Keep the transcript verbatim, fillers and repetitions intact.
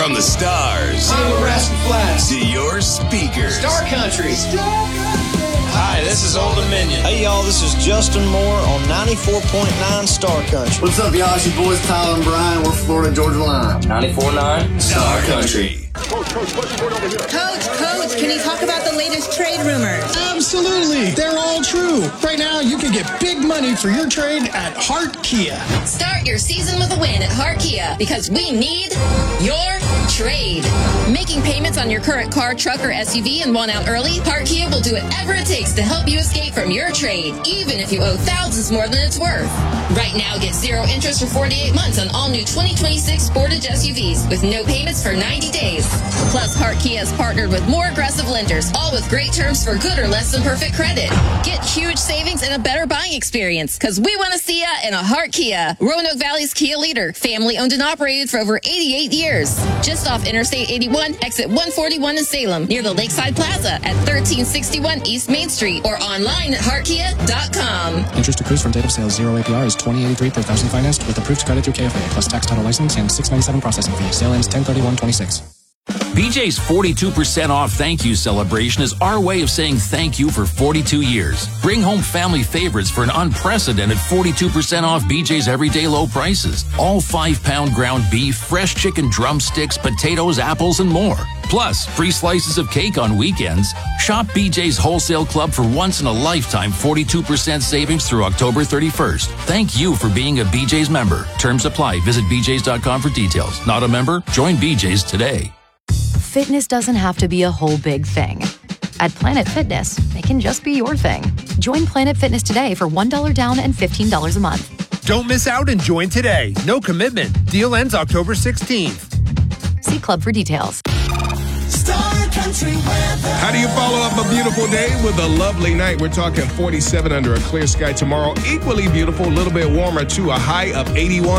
From the stars I'm Nebraska Flats to your speakers. Star Country. Hi, this is Old Dominion. Hey, y'all, this is Justin Moore on ninety-four point nine Star Country. What's up, y'all? It's your boys Tyler and Brian. We're Florida Georgia Line. ninety-four point nine Star Country. Coach, Coach, can you talk about the latest trade rumors? Absolutely. They're all true. Right now, you can get big money for your trade at Hart Kia. Start your season with a win at Hart Kia because we need your trade. Making payments on your current car, truck, or S U V and want out early? Hart Kia will do whatever it takes to help you escape from your trade, even if you owe thousands more than it's worth. Right now, get zero interest for forty-eight months on all new twenty twenty-six Sportage S U Vs with no payments for ninety days. Plus, Hart Kia has partnered with more aggressive lenders, all with great terms for good or less than perfect credit. Get huge savings and a better buying experience, because we want to see ya in a Hart Kia. Roanoke Valley's Kia leader, family owned and operated for over eighty-eight years. Just off Interstate eighty-one, exit one forty-one in Salem, near the Lakeside Plaza at thirteen sixty-one East Main Street, or online at heart kia dot com. Interest accrues from date of sale. Zero A P R is twenty eighty-three per thousand financed with approved credit through K F A plus tax title license and six ninety-seven processing fee. Sale ends ten thirty-one twenty-six. B J's forty-two percent off thank you celebration is our way of saying thank you for forty-two years. Bring home family favorites for an unprecedented forty-two percent off B J's everyday low prices. All five pound ground beef, fresh chicken drumsticks, potatoes, apples, and more. Plus, free slices of cake on weekends. Shop B J's Wholesale Club for once in a lifetime forty-two percent savings through October thirty-first. Thank you for being a B J's member. Terms apply. Visit b j's dot com for details. Not a member? Join B J's today. Fitness doesn't have to be a whole big thing. At Planet Fitness, it can just be your thing. Join Planet Fitness today for one dollar down and fifteen dollars a month. Don't miss out and join today. No commitment. Deal ends October sixteenth. See Club for details. Star Country weather. How do you follow up a beautiful day with a lovely night? We're talking forty-seven under a clear sky tomorrow. Equally beautiful, a little bit warmer too, a high of eighty-one.